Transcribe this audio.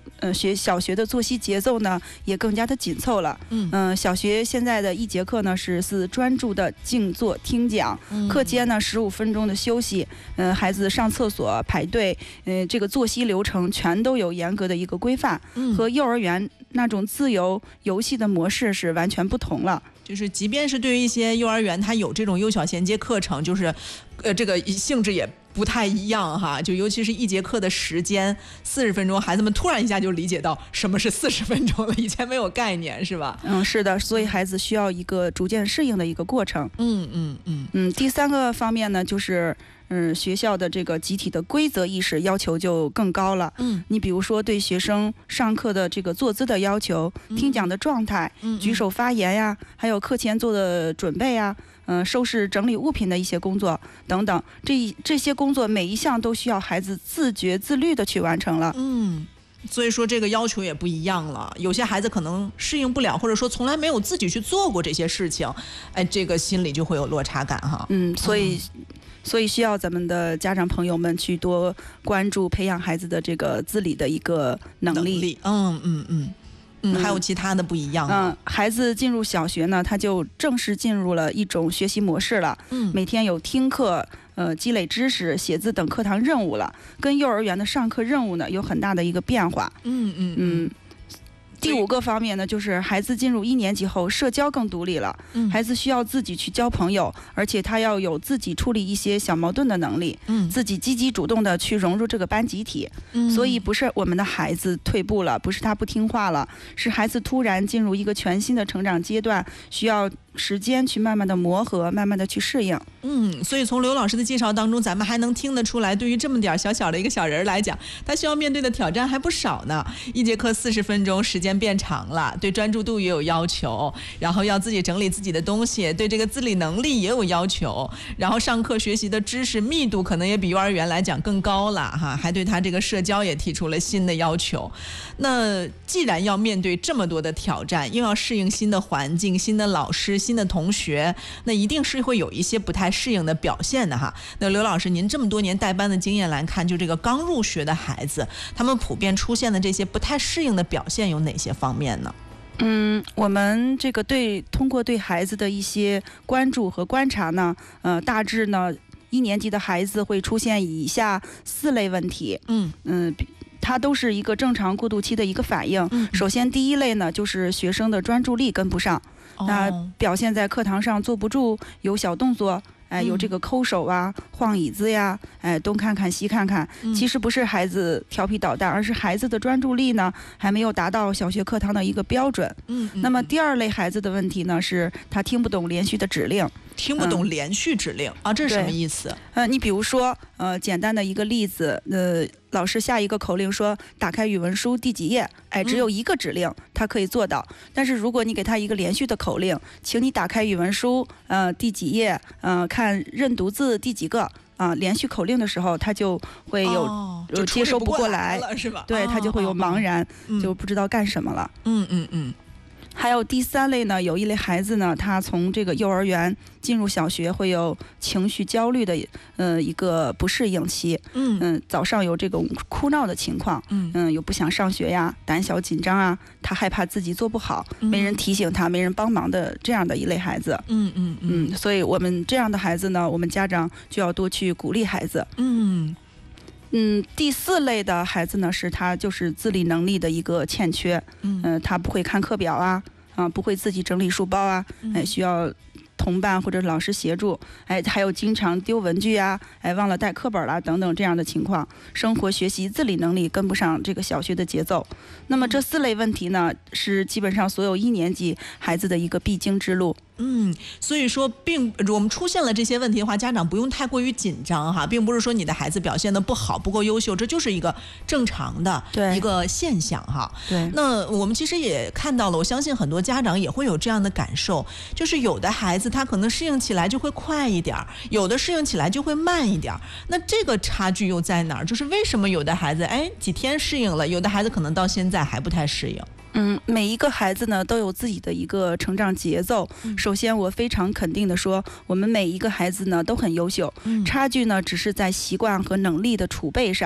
小学的作息节奏呢也更加的紧凑了。小学现在的一节课呢是专注的静坐听讲，课间呢15分钟的休息，孩子上厕所排队，这个作息流程全都有严格的一个规范，和幼儿园那种自由游戏的模式是完全不同了。 就是即便是对于一些幼儿园它有这种幼小衔接课程，就是这个性质也不太一样哈，就尤其是一节课的时间40分钟，孩子们突然一下就理解到什么是40分钟了，以前没有概念是吧？ 是的，所以孩子需要一个逐渐适应的一个过程。第三个方面呢，就是学校的这个集体的规则意识要求就更高了。你比如说对学生上课的这个坐姿的要求，听讲的状态，举手发言呀，还有课前做的准备呀，收拾整理物品的一些工作等等，这些工作每一项都需要孩子自觉自律的去完成了。 所以说这个要求也不一样了，有些孩子可能适应不了，或者说从来没有自己去做过这些事情，这个心里就会有落差感哈。 所以需要咱们的家长朋友们去多关注培养孩子的这个自理的一个能力。 还有其他的不一样。 孩子进入小学呢，他就正式进入了一种学习模式了。每天有听课、积累知识、写字等课堂任务了，跟幼儿园的上课任务呢有很大的一个变化。第5个方面呢，就是孩子进入1年级后，社交更独立了。孩子需要自己去交朋友，而且他要有自己处理一些小矛盾的能力，自己积极主动的去融入这个班集体。所以不是我们的孩子退步了，不是他不听话了，是孩子突然进入一个全新的成长阶段，需要时间去慢慢的磨合，慢慢的去适应。 所以从刘老师的介绍当中，咱们还能听得出来，对于这么点小小的一个小人来讲，他需要面对的挑战还不少呢。一节课40分钟，时间变长了，对专注度也有要求，然后要自己整理自己的东西，对这个自理能力也有要求，然后上课学习的知识密度可能也比幼儿园来讲更高了哈，还对他这个社交也提出了新的要求。那既然要面对这么多的挑战，又要适应新的环境、新的老师、新的同学，那一定是会有一些不太适应的表现的哈。那刘老师，您这么多年带班的经验来看，就这个刚入学的孩子，他们普遍出现的这些不太适应的表现有哪些方面呢？ 我们这个通过对孩子的一些关注和观察呢，大致呢1年级的孩子会出现以下4类问题。它都是一个正常过渡期的一个反应。首先第一类呢，就是学生的专注力跟不上，那表现在课堂上坐不住，有小动作，有这个抠手啊、晃椅子呀，东看看西看看。其实不是孩子调皮捣蛋，而是孩子的专注力呢还没有达到小学课堂的一个标准。那么第2类孩子的问题呢，是他听不懂连续的指令。 听不懂连续指令这是什么意思？ 你比如说简单的一个例子，老师下一个口令说打开语文书第几页，只有一个指令他可以做到。但是如果你给他一个连续的口令，请你打开语文书第几页，看认读字第几个，连续口令的时候他就会有接收不过来了是吧？ 对，他就会有茫然，就不知道干什么了。还有第3类呢，有一类孩子呢，他从这个幼儿园进入小学会有情绪焦虑的一个不适应期。早上有这种哭闹的情况，有不想上学呀，胆小紧张啊，他害怕自己做不好，没人提醒他，没人帮忙的这样的一类孩子。所以我们这样的孩子呢，我们家长就要多去鼓励孩子。第4类的孩子呢，是他就是自理能力的一个欠缺。他不会看课表啊，不会自己整理书包啊，需要同伴或者老师协助，还有经常丢文具啊，忘了带课本啦等等这样的情况，生活学习自理能力跟不上这个小学的节奏。那么这4类问题呢，是基本上所有1年级孩子的一个必经之路。 所以说我们出现了这些问题的话，家长不用太过于紧张哈，并不是说你的孩子表现得不好，不够优秀，这就是一个正常的一个现象哈。 对。 那我们其实也看到了，我相信很多家长也会有这样的感受，就是有的孩子他可能适应起来就会快一点，有的适应起来就会慢一点。那这个差距又在哪儿？就是为什么有的孩子几天适应了，有的孩子可能到现在还不太适应？ 每一个孩子呢都有自己的一个成长节奏。首先我非常肯定的说，我们每一个孩子呢都很优秀，差距呢只是在习惯和能力的储备上。